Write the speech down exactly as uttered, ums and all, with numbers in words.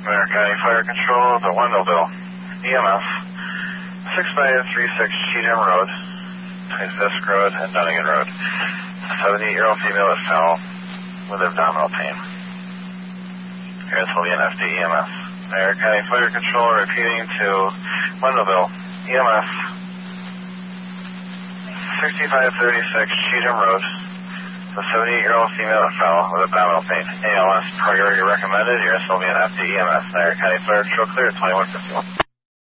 Monroe County Fire Control, the Wendellville E M S, six five three six Cheatham Road, between Fisk Road and Dunnigan Road. seventy-eight-year-old female is foul with abdominal pain. Here's Helene F D E M S. Monroe County Fire Control repeating to Wendellville E M S, sixty-five thirty-six Cheatham Road. The seventy-eight-year-old female is foul with abdominal pain. A L S priority recommended. Here's Sylvian F D E M S. Monroe County Fire Control clear at twenty-one fifty-one.